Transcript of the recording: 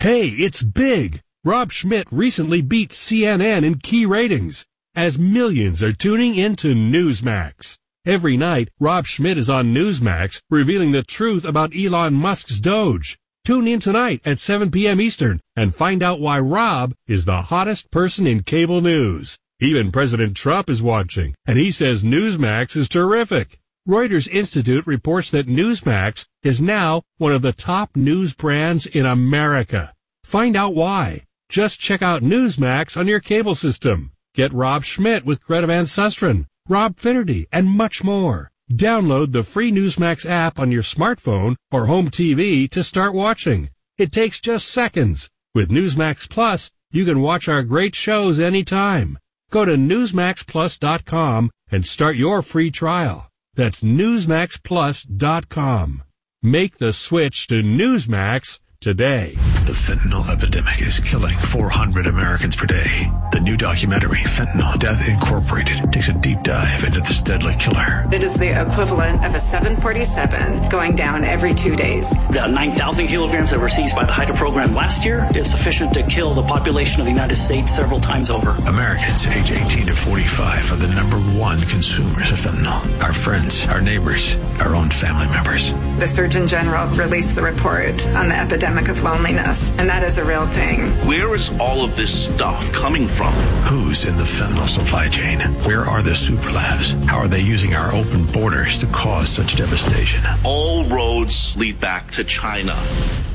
Hey, it's big! Rob Schmidt recently beat CNN in key ratings, as millions are tuning into Newsmax. Every night, Rob Schmidt is on Newsmax, revealing the truth about Elon Musk's Doge. Tune in tonight at 7 p.m. Eastern and find out why Rob is the hottest person in cable news. Even President Trump is watching, and he says Newsmax is terrific. Reuters Institute reports that Newsmax is now one of the top news brands in America. Find out why. Just check out Newsmax on your cable system. Get Rob Schmidt with Greta Van Susteren, Rob Finnerty, and much more. Download the free Newsmax app on your smartphone or home TV to start watching. It takes just seconds. With Newsmax Plus, you can watch our great shows anytime. Go to NewsmaxPlus.com and start your free trial. That's NewsmaxPlus.com. Make the switch to Newsmax today. The fentanyl epidemic is killing 400 Americans per day. The new documentary, Fentanyl Death Incorporated, takes a deep dive into this deadly killer. It is the equivalent of a 747 going down every 2 days. The 9,000 kilograms that were seized by the HIDTA program last year is sufficient to kill the population of the United States several times over. Americans age 18 to 45 are the number one consumers of fentanyl. Our friends, our neighbors, our own family members. The Surgeon General released the report on the epidemic of loneliness, and that is a real thing. Where is all of this stuff coming from? Who's in the fentanyl supply chain? Where are the super labs? How are they using our open borders to cause such devastation? All roads lead back to China.